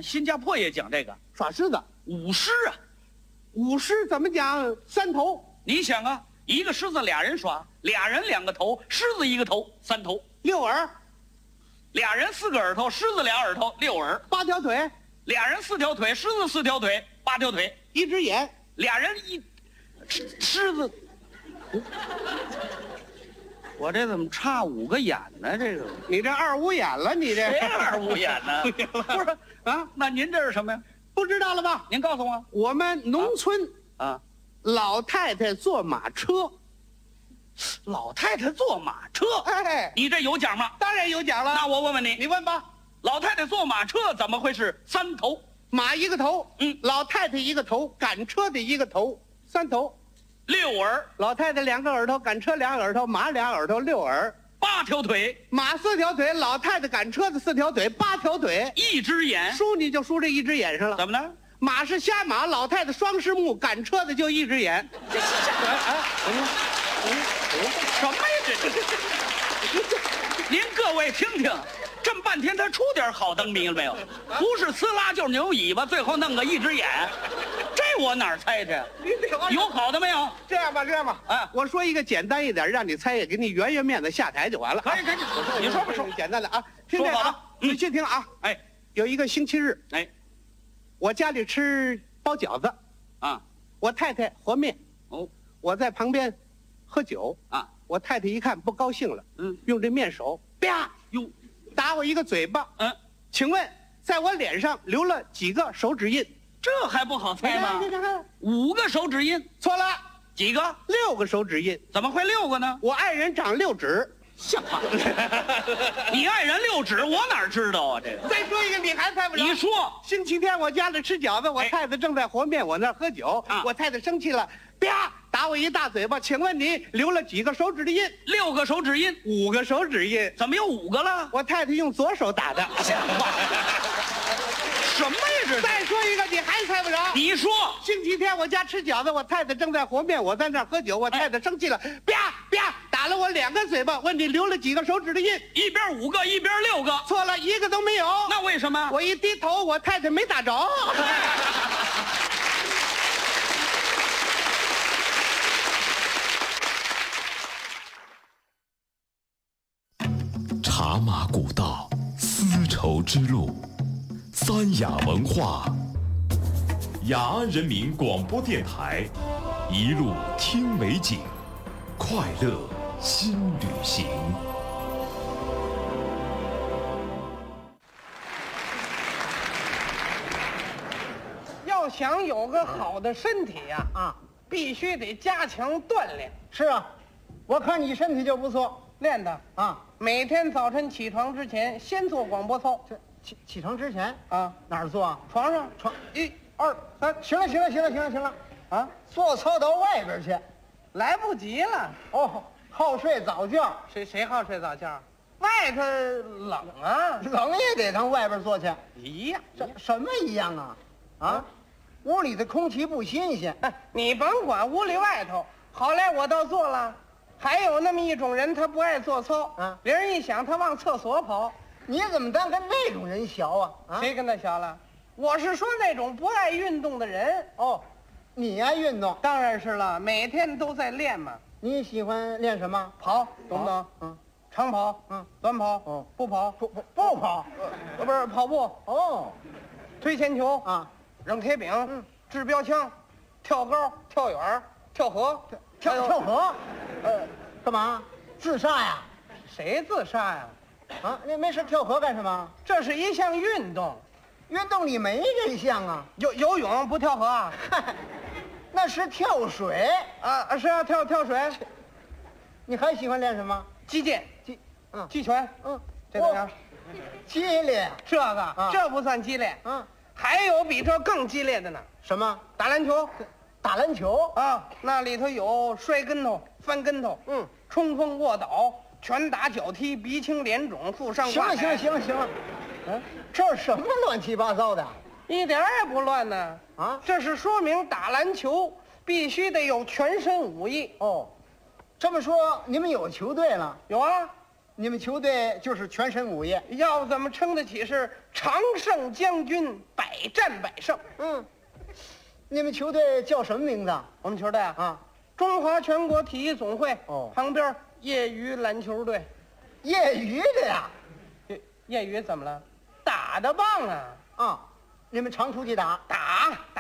新加坡也讲这个耍狮子。 舞狮啊。 舞狮怎么讲？3头。 你想啊，一个狮子俩人耍，俩人2个头，狮子1个头，3头。 6耳。 俩人4个耳朵，狮子2耳朵，6耳。 8条腿。 俩人4条腿，狮子4条腿，8条腿。 1只眼。 俩人狮子。我这怎么差5个眼呢？这个你这2无眼了，你这谁2无眼呢？不是啊，那您这是什么呀？ 不知道了吧？ 您告诉我。 我们农村啊， 老太太坐马车。 老太太坐马车， 哎， 你这有奖吗？ 当然有奖了。 那我问问你， 你问吧。 老太太坐马车怎么会是3头？ 马1个头，老太太1个头，赶车的1个头，3头。 6耳， 老太太2个耳朵，赶车2耳朵，马2耳朵，6耳。 8条腿， 马4条腿，老太太赶车的4条腿，8条腿。 1只眼， 输你就输这1只眼上了。 怎么了？ 马是瞎马，老太太双狮目，赶车的就1只眼。 什么呀这？您各位听听，这么半天他出点好灯谜了没有？不是呲啦就是扭尾巴，最后弄个1只眼，这我哪儿猜去？有好的没有？ 这样吧，我说一个简单一点，让你猜，给你圆圆面子下台就完了。 可以，你说吧，说简单的啊，听这个啊，仔细听啊。 哎， 有一个星期日， 哎， 我家里吃包饺子， 啊， 我太太和面， 哦， 我在旁边喝酒啊， 我太太一看不高兴了，用这面手啪哟， 打我一个嘴巴，请问在我脸上留了几个手指印？ 这还不好猜吗？ 你看 5个手指印， 错了， 几个 ？6个手指印。 怎么会6个呢？ 我爱人长6指， 像话！你爱人6指，我哪知道啊？这个。 再说一个，你还猜不着。 你说， 星期天我家里吃饺子，我太太正在和面，我那儿喝酒，我太太生气了，啪打我一大嘴巴。请问你留了几个手指的印 ？6个手指印 ，5个手指印。 怎么有5个了？ 我太太用左手打的。 像话！什么呀这？ 再说一个，你还猜不着。 你说， 星期天我家吃饺子，我太太正在和面，我在那儿喝酒，我太太生气了，啪啪打了我2个嘴巴。问你留了几个手指的印？ 一边5个，一边6个。 错了，1个都没有。 那为什么？ 我一低头，我太太没打着。 茶马古道，丝绸之路，三雅文化，雅安人民广播电台，一路听美景，快乐新旅行。 要想有个好的身体呀，必须得加强锻炼。 是啊，我看你身体就不错， 练的啊。 每天早晨起床之前，先做广播操。 这起床之前啊， 哪儿做啊？ 床上。1、2、3， 行了，啊，做操到外边去， 来不及了。 哦，好睡早觉。 谁好睡早觉？外头冷啊， 冷也得上外边做去。 一样。 什么一样啊？啊，屋里的空气不新鲜。 你甭管屋里外头，好赖我倒做了。还有那么一种人，他不爱做操，别人一想他往厕所跑。 你怎么当跟那种人学啊？ 谁跟他学了？我是说那种不爱运动的人。 哦，你爱运动？ 当然是了，每天都在练嘛。 你喜欢练什么？ 跑，懂不懂？长跑，短跑，不跑， 不跑， 不是跑步。 哦， 推铅球啊， 扔铁饼，掷标枪，跳高，跳远，跳河， 跳河。干嘛？自杀呀？ 谁自杀呀？ 啊，那没事跳河干什么？ 这是一项运动， 运动里没这项啊。 游泳不跳河啊？ 那是跳水啊！是啊，跳水。 你还喜欢练什么？ 击剑，击拳，这怎么样？ 激烈。 这个这不算激烈，还有比这更激烈的呢。 什么？ 打篮球。 打篮球啊，那里头有摔跟头、翻跟头，冲锋卧倒、拳打脚踢、鼻青脸肿、负伤挂海。行了，这是什么乱七八糟的？ 一点也不乱呢。啊，这是说明打篮球必须得有全身武艺。 哦，这么说你们有球队了？ 有啊， 你们球队就是全身武艺。 要不怎么称得起是常胜将军，百战百胜？ 你们球队叫什么名字？ 我们球队啊，中华全国体育总会旁边业余篮球队。 业余的呀？ 业余怎么了？打得棒啊！ 你们常出去打